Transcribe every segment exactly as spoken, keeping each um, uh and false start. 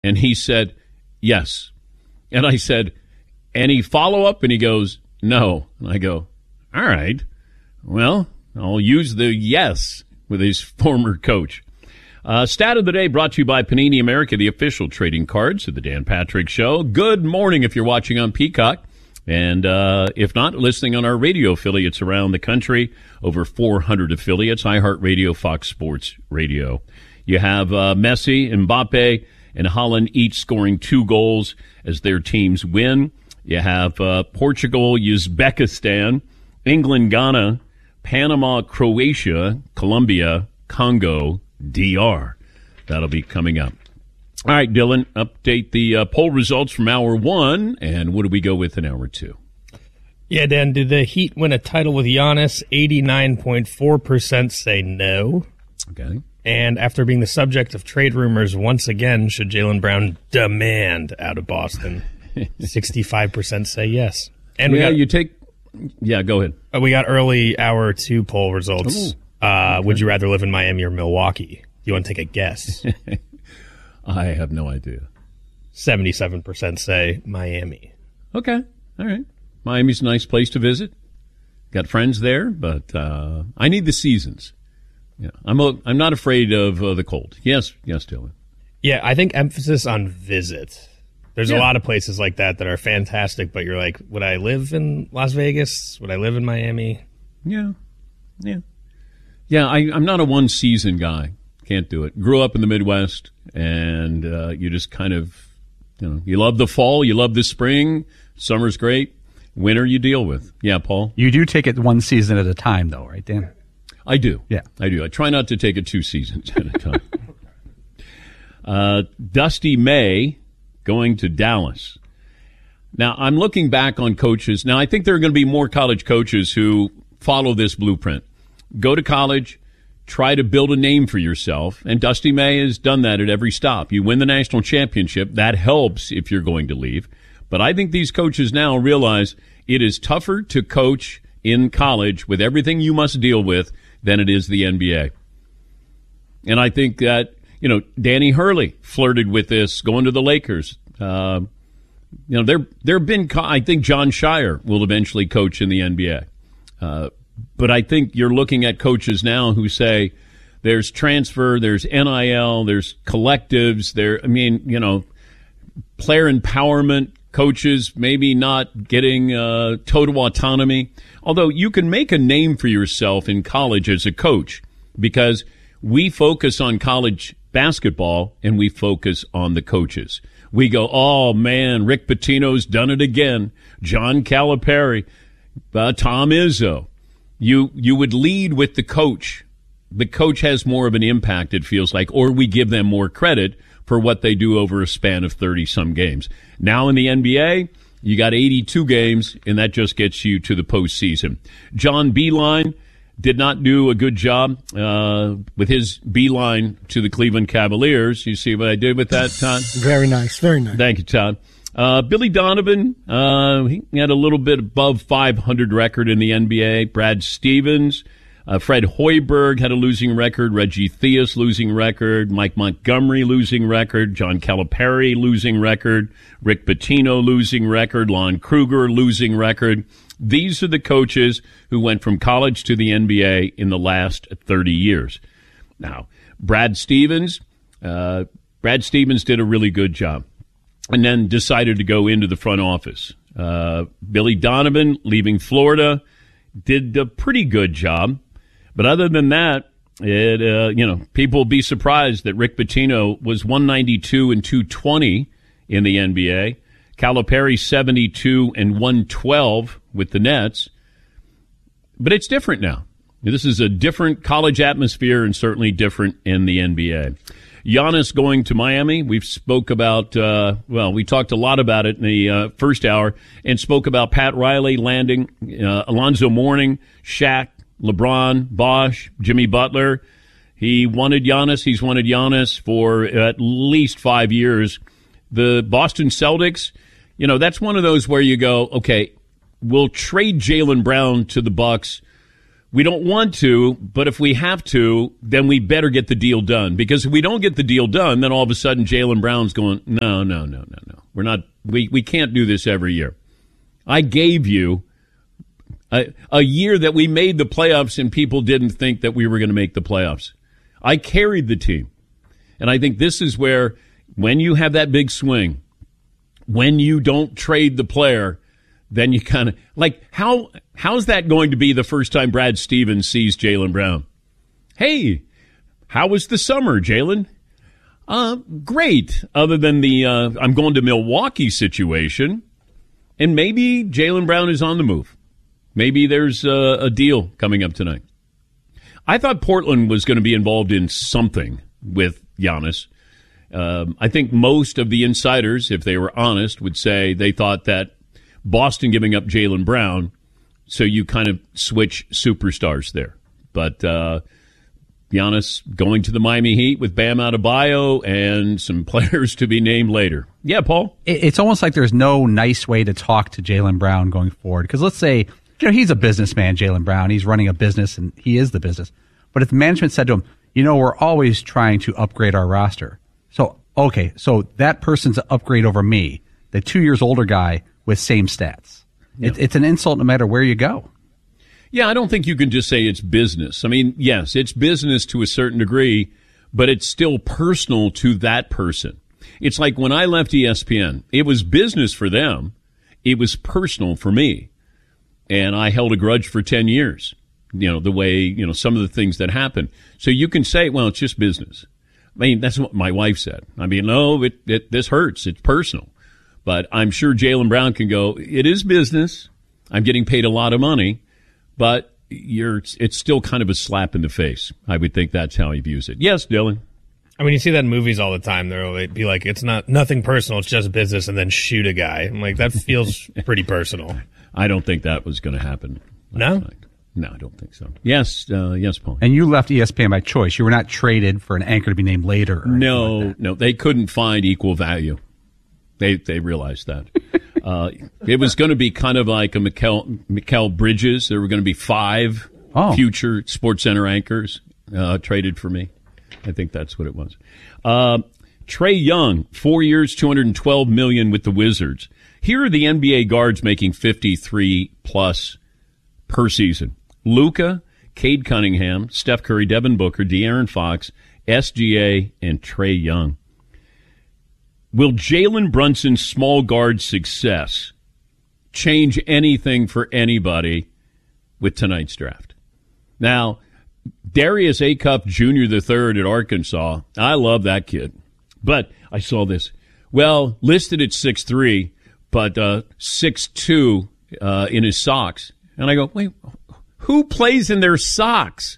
And he said, yes. And I said, any follow-up? And he goes, no. And I go, all right. Well, I'll use the yes with his former coach. Uh, stat of the day brought to you by Panini America, the official trading cards of the Dan Patrick Show. Good morning if you're watching on Peacock. And uh, if not, listening on our radio affiliates around the country, over four hundred affiliates, iHeartRadio, Fox Sports Radio. You have uh, Messi, Mbappe, and Holland each scoring two goals as their teams win. You have uh, Portugal, Uzbekistan, England, Ghana, Panama, Croatia, Colombia, Congo, D R. That'll be coming up. All right, Dylan, update the uh, poll results from hour one, and what do we go with in hour two? Yeah, Dan, did the Heat win a title with Giannis? eighty-nine point four percent say no. Okay. And after being the subject of trade rumors once again, should Jaylen Brown demand out of Boston? sixty-five percent say yes. And we yeah, got, you take... Yeah, go ahead. We got early hour two poll results. Ooh, uh, okay. Would you rather live in Miami or Milwaukee? Do you want to take a guess? I have no idea. seventy-seven percent say Miami. Okay. All right. Miami's a nice place to visit. Got friends there, but uh, I need the seasons. Yeah, I'm a, I'm not afraid of uh, the cold. Yes, yes, Dylan. Yeah, I think emphasis on visit. There's Yeah. a lot of places like that that are fantastic, but you're like, would I live in Las Vegas? Would I live in Miami? Yeah, yeah, yeah. I, I'm not a one season guy. Can't do it. Grew up in the Midwest, and uh, you just kind of, you know, you love the fall, you love the spring. Summer's great. Winter you deal with. Yeah, Paul. You do take it one season at a time, though, right, Dan? I do. Yeah. I do. I try not to take it two seasons at a time. uh, Dusty May going to Dallas. Now, I'm looking back on coaches. Now, I think there are going to be more college coaches who follow this blueprint. Go to college, try to build a name for yourself, and Dusty May has done that at every stop. You win the national championship. That helps if you're going to leave. But I think these coaches now realize it is tougher to coach in college with everything you must deal with than it is the N B A. And I think that, you know, Danny Hurley flirted with this going to the Lakers. Uh, you know, there there have been, I think John Shire will eventually coach in the N B A. Uh, but I think you're looking at coaches now who say there's transfer, there's N I L, there's collectives, there, I mean, you know, player empowerment, coaches maybe not getting uh, total autonomy. Although you can make a name for yourself in college as a coach because we focus on college basketball and we focus on the coaches. We go, oh, man, Rick Pitino's done it again. John Calipari, uh, Tom Izzo. You, you would lead with the coach. The coach has more of an impact, it feels like, or we give them more credit for what they do over a span of thirty-some games. Now in the N B A, you got eighty-two games, and that just gets you to the postseason. John Beilein did not do a good job uh, with his beeline to the Cleveland Cavaliers. You see what I did with that, Todd? Very nice, very nice. Thank you, Todd. Uh, Billy Donovan, uh, he had a little bit above five hundred record in the N B A. Brad Stevens. Uh, Fred Hoiberg had a losing record. Reggie Theus losing record. Mike Montgomery losing record. John Calipari losing record. Rick Pitino losing record. Lon Kruger losing record. These are the coaches who went from college to the N B A in the last thirty years. Now, Brad Stevens, uh, Brad Stevens did a really good job and then decided to go into the front office. Uh, Billy Donovan, leaving Florida, did a pretty good job. But other than that, it uh, you know, people will be surprised that Rick Pitino was one ninety-two and two twenty in the N B A. Calipari seventy-two and one twelve with the Nets. But it's different now. This is a different college atmosphere and certainly different in the N B A. Giannis going to Miami. We've spoke about, uh, well, we talked a lot about it in the uh, first hour and spoke about Pat Riley landing, uh, Alonzo Mourning, Shaq, LeBron, Bosh, Jimmy Butler. He wanted Giannis. He's wanted Giannis for at least five years. The Boston Celtics, you know, that's one of those where you go, okay, we'll trade Jaylen Brown to the Bucks We don't want to, but if we have to, then we better get the deal done. Because if we don't get the deal done, then all of a sudden Jaylen Brown's going, no, no, no, no, no. We're not, we, we can't do this every year. I gave you a, a year that we made the playoffs and people didn't think that we were going to make the playoffs. I carried the team. And I think this is where, when you have that big swing, when you don't trade the player, then you kind of, like, how how's that going to be the first time Brad Stevens sees Jaylen Brown? Hey, how was the summer, Jaylen? Uh, great, other than the uh, I'm going to Milwaukee situation. And maybe Jaylen Brown is on the move. Maybe there's uh, a deal coming up tonight. I thought Portland was going to be involved in something with Giannis. Um, I think most of the insiders, if they were honest, would say they thought that Boston giving up Jaylen Brown, so you kind of switch superstars there. But uh, Giannis going to the Miami Heat with Bam Adebayo and some players to be named later. Yeah, Paul? It's almost like there's no nice way to talk to Jaylen Brown going forward. Because let's say, you know, he's a businessman, Jaylen Brown. He's running a business, and he is the business. But if the management said to him, you know, we're always trying to upgrade our roster. So, okay, so that person's an upgrade over me, the two years older guy with same stats. Yeah. It, it's an insult no matter where you go. Yeah, I don't think you can just say it's business. I mean, yes, it's business to a certain degree, but it's still personal to that person. It's like when I left E S P N, it was business for them. It was personal for me. And I held a grudge for ten years, you know, the way, you know, some of the things that happened. So you can say, well, it's just business. I mean, that's what my wife said. I mean, no, it, it this hurts. It's personal. But I'm sure Jaylen Brown can go, it is business. I'm getting paid a lot of money, but you're it's still kind of a slap in the face. I would think that's how he views it. Yes, Dylan. I mean, you see that in movies all the time. They'll be like, it's not nothing personal, it's just business, and then shoot a guy. I'm like, that feels pretty personal. I don't think that was going to happen. No? Night. No, I don't think so. Yes, uh, yes, Paul. And you left E S P N by choice. You were not traded for an anchor to be named later. Or no, like no, they couldn't find equal value. They they realized that. uh, it was going to be kind of like a Mikal, Mikal Bridges. There were going to be five oh. future SportsCenter anchors uh, traded for me. I think that's what it was. Uh, Trae Young, four years, two hundred twelve million dollars with the Wizards. Here are the N B A guards making fifty-three plus per season. Luka, Cade Cunningham, Steph Curry, Devin Booker, De'Aaron Fox, S G A, and Trae Young. Will Jalen Brunson's small guard success change anything for anybody with tonight's draft? Now, Darius Acuff Junior the third at Arkansas, I love that kid. But I saw this. Well, listed at six three, but uh, six two uh, in his socks. And I go, wait, who plays in their socks?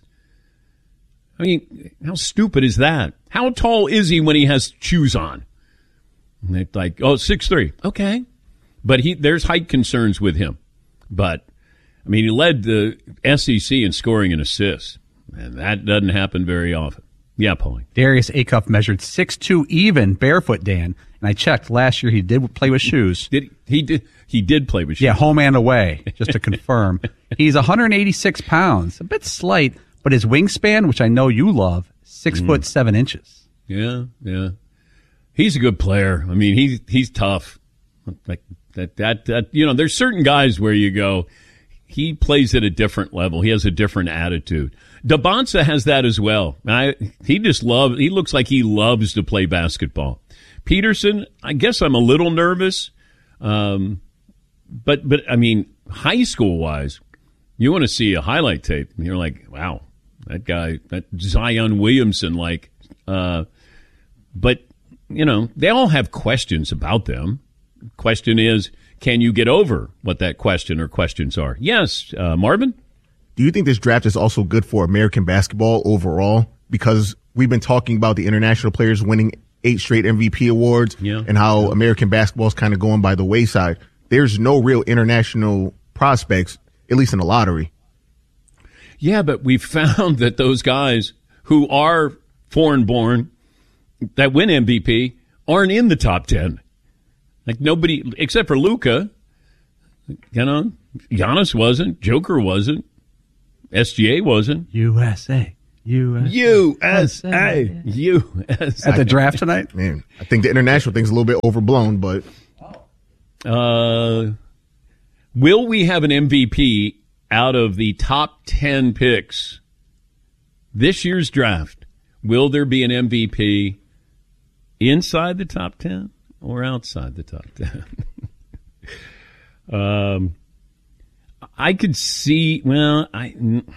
I mean, how stupid is that? How tall is he when he has shoes on? And they're like, oh, six three. Okay. But he there's height concerns with him. But, I mean, he led the S E C in scoring and assists. And that doesn't happen very often. Yeah, Paulie. Darius Acuff measured six two even, barefoot, Dan. And I checked last year he did play with shoes. Did he did he did play with shoes? Yeah, home and away, just to confirm. He's one hundred eighty-six pounds, a bit slight, but his wingspan, which I know you love, six mm. foot seven inches. Yeah, yeah. He's a good player. I mean, he's he's tough. Like that that that you know, there's certain guys where you go, he plays at a different level. He has a different attitude. Dabonsa has that as well. I, he just loves, he looks like he loves to play basketball. Peterson, I guess I'm a little nervous. Um, but, but I mean, high school wise, you want to see a highlight tape. And you're like, wow, that guy, that Zion Williamson, like, uh, but, you know, they all have questions about them. Question is, can you get over what that question or questions are? Yes, uh, Marvin? Do you think this draft is also good for American basketball overall? Because we've been talking about the international players winning eight straight M V P awards yeah. and how yeah. American basketball is kind of going by the wayside. There's no real international prospects, at least in the lottery. Yeah, but we found that those guys who are foreign-born that win M V P aren't in the top ten. Like nobody, except for Luka, you know, Giannis wasn't, Joker wasn't. S G A wasn't. U S A. U S A. U S A. U S A. At the draft tonight? Man, I think the international thing's a little bit overblown, but Uh, will we have an M V P out of the top ten picks this year's draft? Will there be an M V P inside the top ten or outside the top ten? um, I could see, well, I,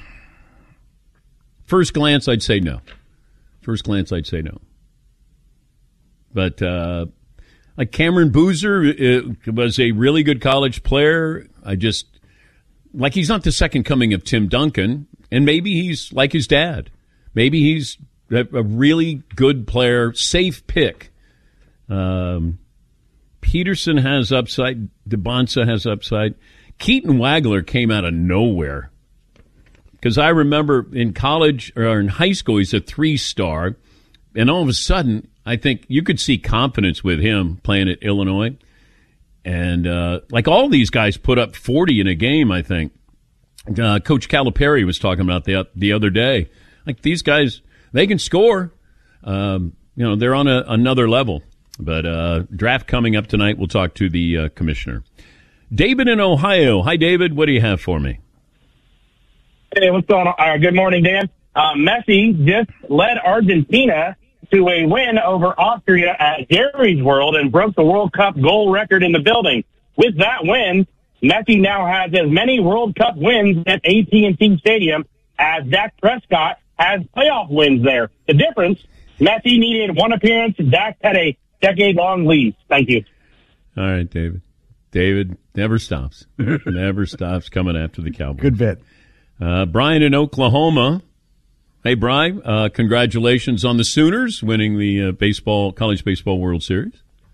first glance, I'd say no. First glance, I'd say no. But, uh, like Cameron Boozer uh, was a really good college player. I just, like he's not the second coming of Tim Duncan, and maybe he's like his dad. Maybe he's a, a really good player, safe pick. Um, Peterson has upside. DeBonsa has upside. Keaton Wagler came out of nowhere. Because I remember in college or in high school, he's a three-star, and all of a sudden, I think you could see confidence with him playing at Illinois. And uh, like all these guys put up forty in a game, I think. Uh, Coach Calipari was talking about the, the other day. Like these guys, they can score. Um, you know, they're on a, another level. But uh, draft coming up tonight, we'll talk to the uh, commissioner. David in Ohio. Hi, David. What do you have for me? Hey, what's going on? Uh, good morning, Dan. Uh, Messi just led Argentina to a win over Austria at Jerry's World and broke the World Cup goal record in the building. With that win, Messi now has as many World Cup wins at A T and T Stadium as Dak Prescott has playoff wins there. The difference, Messi needed one appearance, Dak had a decade-long lead. Thank you. All right, David. David never stops. Never stops coming after the Cowboys. Good bit. Uh, Brian in Oklahoma. Hey, Brian, uh, congratulations on the Sooners winning the uh, baseball college baseball World Series.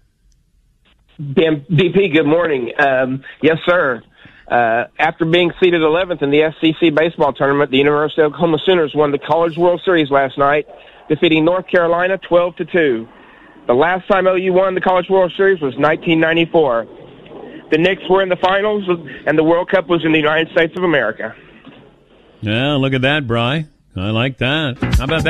Dan, D P, good morning. Um, yes, sir. Uh, after being seeded eleventh in the S E C baseball tournament, the University of Oklahoma Sooners won the College World Series last night, defeating North Carolina twelve to two. The last time O U won the College World Series was nineteen ninety-four. The Knicks were in the finals, and the World Cup was in the United States of America. Yeah, look at that, Bri. I like that. How about that?